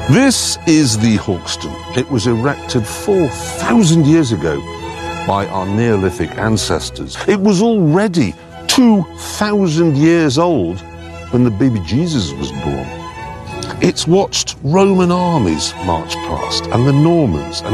This is the Hawkston. It was erected 4,000 years ago by our Neolithic ancestors. It was already 2,000 years old when the baby Jesus was born. It's watched Roman armies march past and the Normans and